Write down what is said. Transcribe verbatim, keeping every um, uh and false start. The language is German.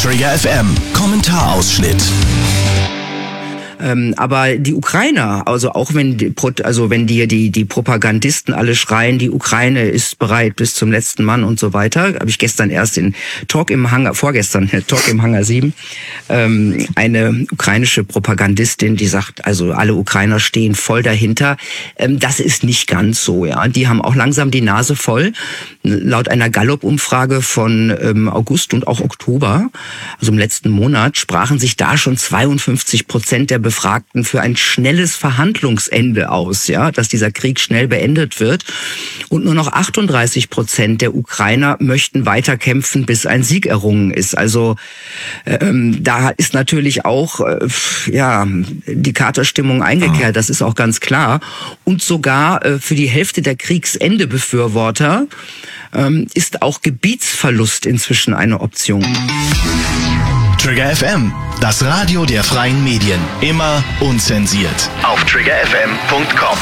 Trigger F M, Kommentarausschnitt. Ähm, aber die Ukrainer, also auch wenn die, also wenn die, die, die Propagandisten alle schreien, die Ukraine ist bereit bis zum letzten Mann und so weiter, habe ich gestern erst in Talk im Hangar, vorgestern, Talk im Hangar sieben, ähm, eine ukrainische Propagandistin, die sagt, also alle Ukrainer stehen voll dahinter. Ähm, das ist nicht ganz so, ja. Die haben auch langsam die Nase voll. Laut einer Gallup-Umfrage von ähm, August und auch Oktober, also im letzten Monat, sprachen sich da schon zweiundfünfzig Prozent der Befragten für ein schnelles Verhandlungsende aus, ja, dass dieser Krieg schnell beendet wird. Und nur noch achtunddreißig Prozent der Ukrainer möchten weiter kämpfen, bis ein Sieg errungen ist. Also ähm, da ist natürlich auch äh, ja die Katerstimmung eingekehrt, das ist auch ganz klar. Und sogar äh, für die Hälfte der Kriegsende-Befürworter ähm, ist auch Gebietsverlust inzwischen eine Option. Trigger F M, das Radio der freien Medien. Immer unzensiert. Auf trigger f m punkt com.